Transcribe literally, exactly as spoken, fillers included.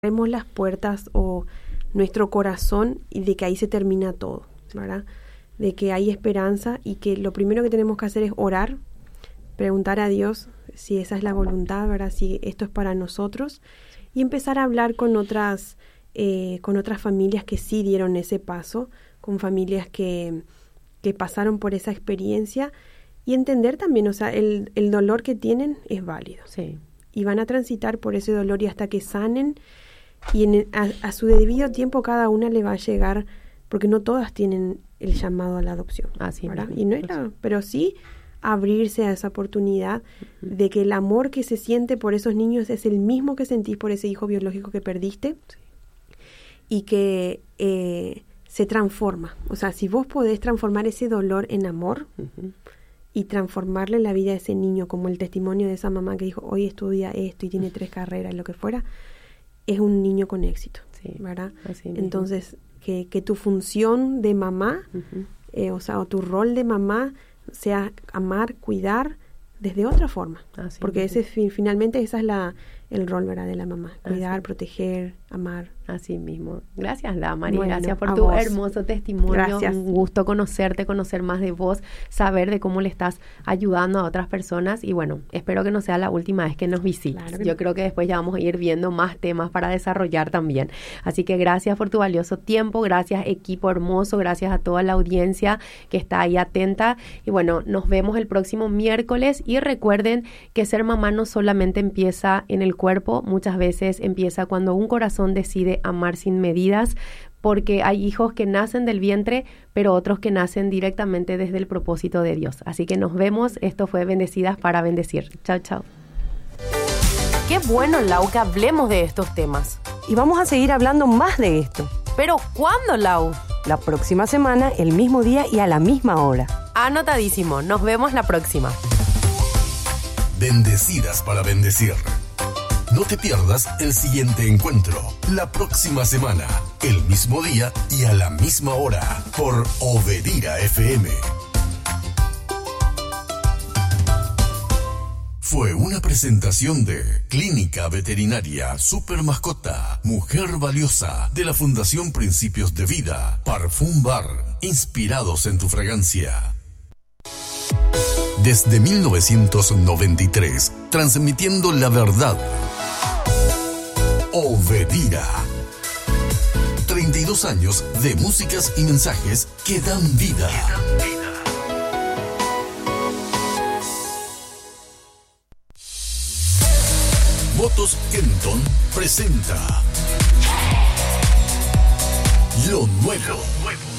cerremos las puertas o nuestro corazón y de que ahí se termina todo, ¿verdad? De que hay esperanza y que lo primero que tenemos que hacer es orar, preguntar a Dios si esa es la voluntad, ¿verdad? Si esto es para nosotros y empezar a hablar con otras, eh, con otras familias que sí dieron ese paso, con familias que, que pasaron por esa experiencia y entender también, o sea, el, el dolor que tienen es válido. Sí. Y van a transitar por ese dolor y hasta que sanen y en, a, a su debido tiempo cada una le va a llegar, porque no todas tienen el llamado a la adopción, Así ¿verdad? mismo, Y no era, pero sí abrirse a esa oportunidad uh-huh. de que el amor que se siente por esos niños es el mismo que sentís por ese hijo biológico que perdiste sí. y que eh, se transforma. O sea, si vos podés transformar ese dolor en amor uh-huh. y transformarle la vida a ese niño, como el testimonio de esa mamá que dijo, hoy estudia esto y tiene tres carreras, lo que fuera, es un niño con éxito, sí, ¿verdad? Entonces, que, que tu función de mamá, uh-huh. eh, o sea, o tu rol de mamá sea amar, cuidar desde otra forma. Así porque mismo. ese finalmente esa es la el rol, ¿verdad? De la mamá, cuidar, Así. proteger, amar. Así mismo. Gracias, Damari, bueno, gracias por tu vos. hermoso testimonio. Gracias. Un gusto conocerte, conocer más de vos, saber de cómo le estás ayudando a otras personas y bueno, espero que no sea la última vez que nos visites. Claro que Yo no. creo que después ya vamos a ir viendo más temas para desarrollar también. Así que gracias por tu valioso tiempo, gracias equipo hermoso, gracias a toda la audiencia que está ahí atenta y bueno, nos vemos el próximo miércoles y recuerden que ser mamá no solamente empieza en el cuerpo, muchas veces empieza cuando un corazón decide amar sin medidas, porque hay hijos que nacen del vientre, pero otros que nacen directamente desde el propósito de Dios. Así que nos vemos. Esto fue Bendecidas para Bendecir. Chao, chao. Qué bueno, Lau, que hablemos de estos temas. Y vamos a seguir hablando más de esto. ¿Pero cuándo, Lau? La próxima semana, el mismo día y a la misma hora. Anotadísimo. Nos vemos la próxima. Bendecidas para Bendecir. No te pierdas el siguiente encuentro, la próxima semana, el mismo día y a la misma hora, por Obedira F M. Fue una presentación de Clínica Veterinaria Super Mascota, Mujer Valiosa, de la Fundación Principios de Vida, Parfum Bar, inspirados en tu fragancia. Desde mil novecientos noventa y tres, transmitiendo la verdad. Obedira. treinta y dos años de músicas y mensajes que dan vida. Motos Kenton presenta Lo Nuevo.